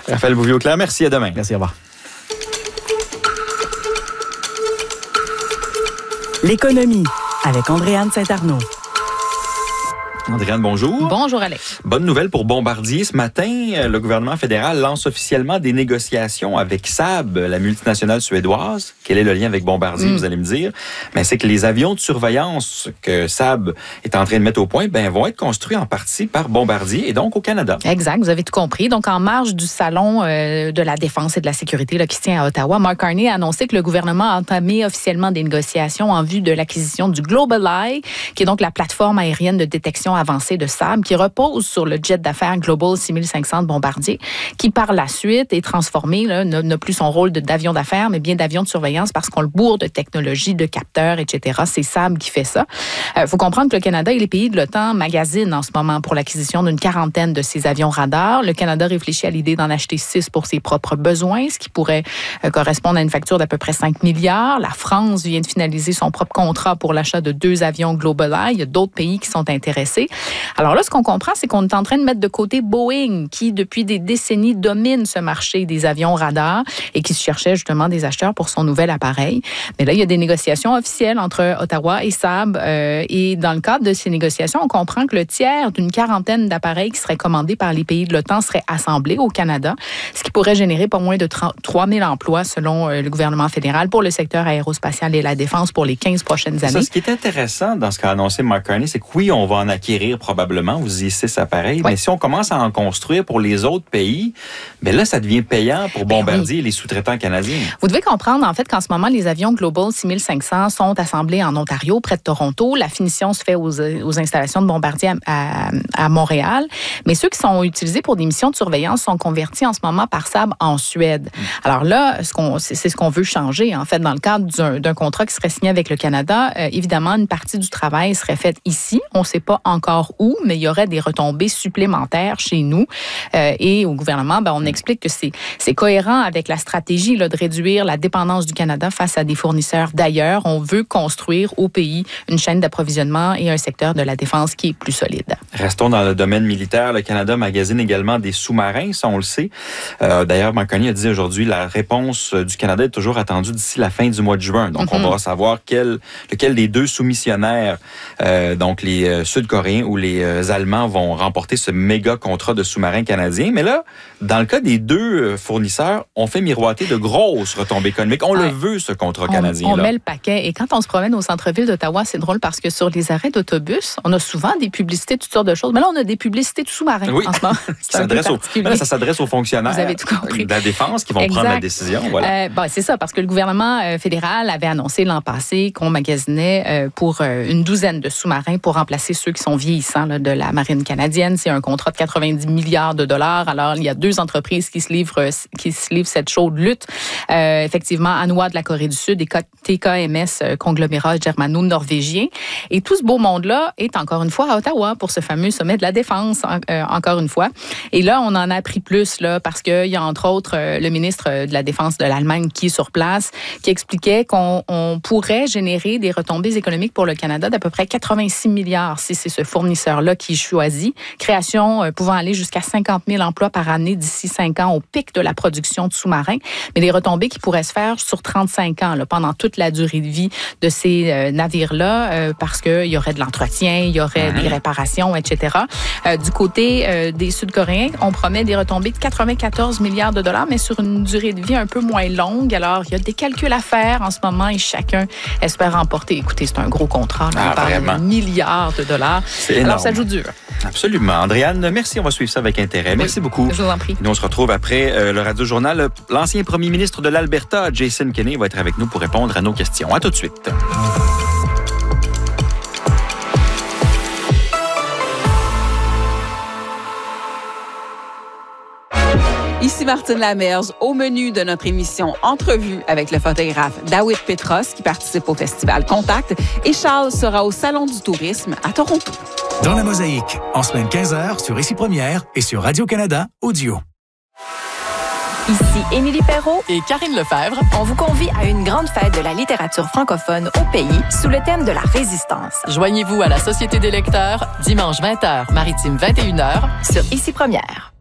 Raphaël Bouvier-Auclair, merci, à demain. Merci, au revoir. L'économie avec Andréane Saint-Arnaud. Andréane, bonjour. Bonjour, Alex. Bonne nouvelle pour Bombardier. Ce matin, le gouvernement fédéral lance officiellement des négociations avec Saab, la multinationale suédoise. Quel est le lien avec Bombardier, vous allez me dire? Mais c'est que les avions de surveillance que Saab est en train de mettre au point vont être construits en partie par Bombardier et donc au Canada. Exact, vous avez tout compris. Donc, en marge du Salon de la défense et de la sécurité qui se tient à Ottawa, Mark Carney a annoncé que le gouvernement a entamé officiellement des négociations en vue de l'acquisition du GlobalEye, qui est donc la plateforme aérienne de détection avancée de Saab, qui repose sur le jet d'affaires Global 6500 de Bombardier, qui par la suite est transformé, n'a plus son rôle d'avion d'affaires, mais bien d'avion de surveillance parce qu'on le bourre de technologies, de capteurs, etc. C'est Saab qui fait ça. Faut comprendre que le Canada et les pays de l'OTAN magasinent en ce moment pour l'acquisition d'une 40aine de ces avions radars. Le Canada réfléchit à l'idée d'en acheter 6 pour ses propres besoins, ce qui pourrait correspondre à une facture d'à peu près 5 milliards. La France vient de finaliser son propre contrat pour l'achat de 2 avions GlobalEye. Il y a d'autres pays qui sont intéressés. Alors là, ce qu'on comprend, c'est qu'on est en train de mettre de côté Boeing, qui, depuis des décennies, domine ce marché des avions radars et qui cherchait justement des acheteurs pour son nouvel appareil. Mais là, il y a des négociations officielles entre Ottawa et Saab. Et dans le cadre de ces négociations, on comprend que le tiers d'une 40aine d'appareils qui seraient commandés par les pays de l'OTAN serait assemblé au Canada, ce qui pourrait générer pas moins de 3 000 emplois, selon le gouvernement fédéral, pour le secteur aérospatial et la défense pour les 15 prochaines années. Ça, ce qui est intéressant dans ce qu'a annoncé Mark Carney, c'est que oui, on va en acquérir probablement, vous y 6 appareils, mais si on commence à en construire pour les autres pays, bien là, ça devient payant pour Bombardier et les sous-traitants canadiens. Vous devez comprendre, en fait, qu'en ce moment, les avions Global 6500 sont assemblés en Ontario, près de Toronto. La finition se fait aux installations de Bombardier à Montréal. Mais ceux qui sont utilisés pour des missions de surveillance sont convertis en ce moment par Saab en Suède. Alors là, c'est ce qu'on veut changer, en fait, dans le cadre d'un contrat qui serait signé avec le Canada. Évidemment, une partie du travail serait faite ici. On ne sait pas encore où, mais il y aurait des retombées supplémentaires chez nous. Et au gouvernement, on explique que c'est cohérent avec la stratégie de réduire la dépendance du Canada face à des fournisseurs d'ailleurs. On veut construire au pays une chaîne d'approvisionnement et un secteur de la défense qui est plus solide. Restons dans le domaine militaire. Le Canada magasine également des sous-marins, ça on le sait. D'ailleurs, Mark Carney a dit aujourd'hui, la réponse du Canada est toujours attendue d'ici la fin du mois de juin. Donc, on va savoir lequel des deux soumissionnaires, donc les Sud-Coréens ou les Allemands, vont remporter ce méga contrat de sous-marins canadiens. Mais là, dans le cas des deux fournisseurs, on fait miroiter de grosses retombées économiques. On le veut, ce contrat canadien. On met le paquet. Et quand on se promène au centre-ville d'Ottawa, c'est drôle parce que sur les arrêts d'autobus, on a souvent des publicités, toutes sortes de choses. Mais là, on a des publicités de sous-marins en ce moment. Ça s'adresse aux fonctionnaires. Vous avez tout compris. De la défense qui vont prendre la décision. Voilà. C'est ça, parce que le gouvernement fédéral avait annoncé l'an passé qu'on magasinait pour une douzaine de sous-marins pour remplacer ceux qui sont vieillissants de la marine canadienne. C'est un contrat de 90 milliards de dollars. Alors, il y a 2 entreprises qui se livrent cette chaude lutte. Effectivement, Hanwha de la Corée du Sud et TKMS, conglomérat germano-norvégien. Et tout ce beau monde-là est encore une fois à Ottawa pour ce fameux sommet de la défense, encore une fois. Et là, on en a appris plus parce qu'il y a entre autres le ministre de la Défense de l'Allemagne qui est sur place, qui expliquait qu'on pourrait générer des retombées économiques pour le Canada d'à peu près 86 milliards si c'est ce fournisseur-là qui choisit. Création pouvant aller jusqu'à 50 000 emplois par année d'ici 5 ans au pic de la production de sous-marins. Mais des retombées qui pourraient se faire sur 35 ans, pendant toute la durée de vie de ces navires-là, parce qu'il y aurait de l'entretien, il y aurait des réparations, etc. Du côté des Sud-Coréens, on promet des retombées de 94 milliards de dollars, mais sur une durée de vie un peu moins longue. Alors, il y a des calculs à faire en ce moment et chacun espère remporter. Écoutez, c'est un gros contrat. On parle de milliards de dollars. C'est énorme. Alors, ça joue dur. Absolument. Andréane, merci. On va suivre ça avec intérêt. Merci beaucoup. Je vous en prie. Nous, on se retrouve après le Radio-Journal. L'ancien premier ministre de l'Alberta, Jason Kenney, va être avec nous pour répondre à nos questions. À tout de suite. Ici Martine Lamerge, au menu de notre émission Entrevue avec le photographe David Petros qui participe au festival Contact et Charles sera au Salon du tourisme à Toronto. Dans la Mosaïque, en semaine 15h sur Ici Première et sur Radio-Canada Audio. Ici Émilie Perrault et Karine Lefebvre. On vous convie à une grande fête de la littérature francophone au pays sous le thème de la résistance. Joignez-vous à la Société des lecteurs dimanche 20h, maritime 21h sur Ici Première.